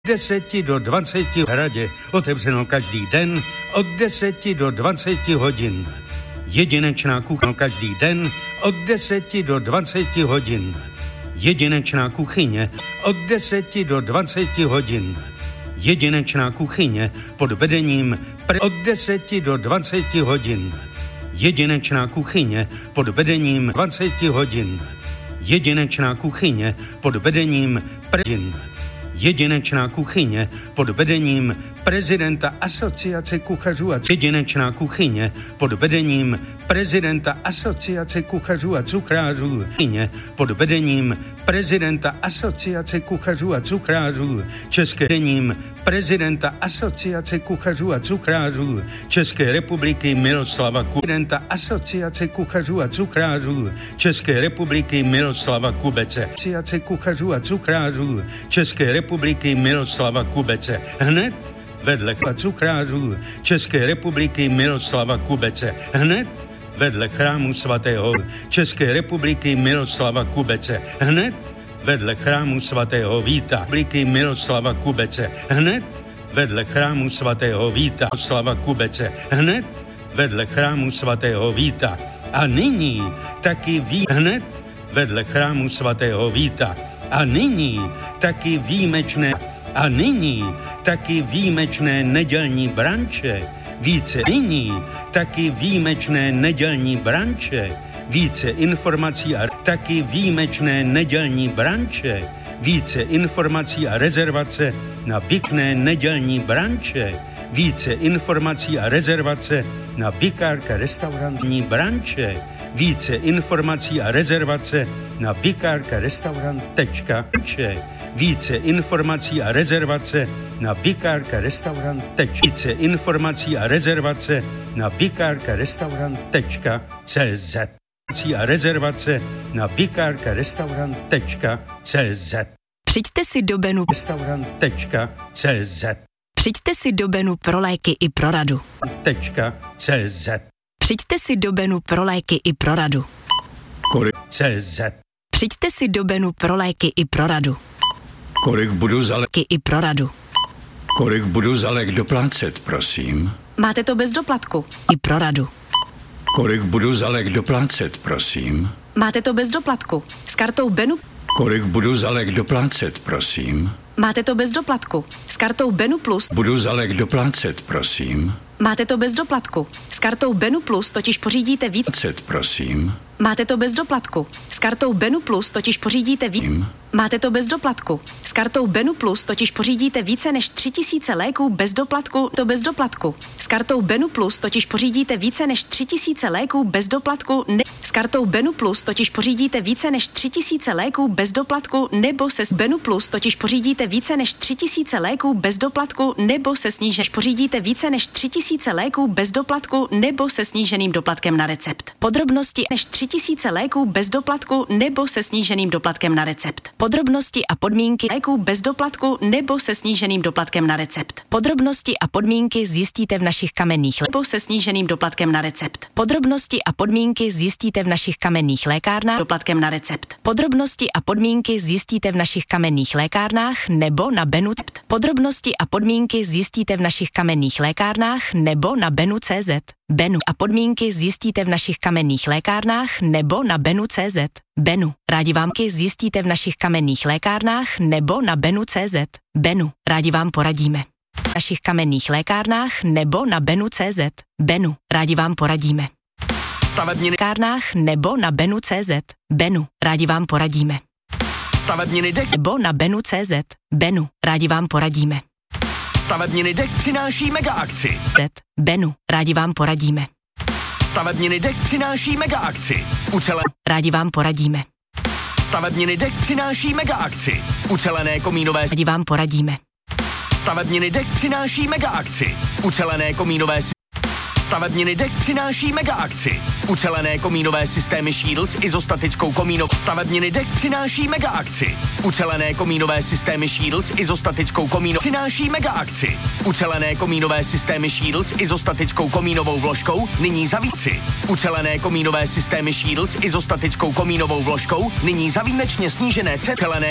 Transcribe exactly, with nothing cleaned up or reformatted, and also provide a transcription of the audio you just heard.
deseti do dvaceti v hradě, otevřeno každý den od deseti do dvaceti hodin. Jedinečná kuchyně každý den od deseti do dvaceti hodin. Jedinečná kuchyně od deseti do dvaceti hodin. Jedinečná kuchyně pod vedením pre- od deseti do dvaceti hodin. Jedinečná kuchyně pod vedením dvaceti hodin. Jedinečná kuchyně pod vedením pre- Jedinečná kuchyně pod vedením prezidenta Asociace kuchařů a jedinečná kuchyně pod vedením prezidenta Asociace kuchařů a cuchrářů kuchyně pod vedením prezidenta Asociace kuchařů a cuchrářů České vedením prezidenta Asociace kuchařů a cuchrářů České republiky Miroslava prezidenta Asociace kuchařů a cuchrářů České republiky Miroslava Kubece Asociace kuchařů a cuchrářů České republiky republiky Miroslava Kubece. Hned vedle cuchrářů České republiky Miroslava Kubece. Hned vedle chrámu svatého České republiky Miroslava Kubece. Hned vedle chrámu svatého Víta republiky Miroslava Kubece. Hned vedle chrámu svatého Víta Miroslava Kubece. Hned vedle chrámu svatého Víta. A nyní taky ví hned vedle chrámu svatého Víta. A nyní taky výjimečné a nyní taky výjimečné nedělní branče, více nyní taky výjimečné nedělní branče, více informací a taky výjimečné nedělní branče, více informací a rezervace na výjimečné nedělní branče, více informací a rezervace na Vikárka restaurantní branče, více informací a rezervace na Vikárka restaurant tečka cé více informací a rezervace na Vikárka restaurant tečka více informací a rezervace na Vikárka restaurant tečka cé zet a rezervace na Vikárka restaurant tečka cé zet. Přijďte si do Benu restaurant tečka cé zet. Přijďte si do Benu pro léky i pro radu. Tečka cé zet. Přijďte si do Benu pro léky i pro radu. Kolik cé zet. Přijďte si do Benu pro léky i pro radu. Kolik budu za léky i pro radu. Kolik budu za lék doplácet, prosím? Máte to bez doplatku i pro radu. Kolik budu za lék doplácet, prosím? Máte to bez doplatku s kartou Benu. Kolik budu za lék doplácet, prosím? Máte to bez doplatku s kartou Benu Plus. Budu za lék doplácet, prosím? Máte to bez doplatku. S kartou Benu Plus totiž pořídíte víc. Prosím. Máte to bez doplatku. S kartou Benu Plus totiž pořídíte víc. Máte to bez doplatku. S kartou Benu Plus totiž pořídíte více než tři tisíce léků bez doplatku. To bez doplatku. S kartou Benu Plus totiž pořídíte více než tři tisíce léků bez doplatku. Ne- s kartou Benu Plus totiž pořídíte více než tři tisíce léků bez doplatku nebo se s Benu Plus totiž pořídíte více než tři tisíce léků bez doplatku nebo se snížením pořídíte více než tři tisíce léků bez doplatku nebo se sníženým doplatkem na recept. Podrobnosti než tři tisíce léků bez doplatku nebo se sníženým doplatkem na recept. Podrobnosti a podmínky léků bez doplatku nebo se sníženým doplatkem na recept. Podrobnosti a podmínky zjistíte v našich kamenných nebo se sníženým doplatkem na recept. Podrobnosti a podmínky zjistíte v našich kamenných lékárnách doplatkem na recept. Podrobnosti a podmínky zjistíte v našich kamenných lékárnách nebo na Benu. Podrobnosti a podmínky zjistíte v našich kamenných lékárnách nebo na Benu tečka cé zet. Benu a podmínky zjistíte v našich kamenných lékárnách nebo na Benu tečka cé zet. Benu, rádi vám zjistíte v našich kamenných lékárnách nebo na Benu tečka cé zet. Benu, rádi vám poradíme. V našich kamenných lékárnách nebo na Benu tečka cé zet. Benu, rádi vám poradíme. Stavební lékárnách nebo na Benu tečka cé zet. Benu, rádi vám poradíme. Stavebniny dech nebo na Benu tečka cé zet. Benu, rádi vám poradíme. Stavebniny dech přináší mega akci. Benu, rádi vám poradíme. Stavebniny dech přináší mega akci. Ucele... Rádi vám poradíme. Stavebniny dech přináší mega akci. Ucelené komínové... Rádi vám poradíme. Stavebniny dech přináší mega akci. Ucelené komínové... Stavebniny dech přináší mega akci. Ucelené komínové systémy Shields izostatickou komínovou. Stavebniny dech přináší mega akci. Ucelené komínové systémy Shields izostatickou komínovou. Přináší mega akci. Ucelené komínové systémy Shields izostatickou komínovou vložkou nyní za víci. Ucelené komínové systémy Shields izostatickou komínovou vložkou nyní za výjimečně snížené ceny.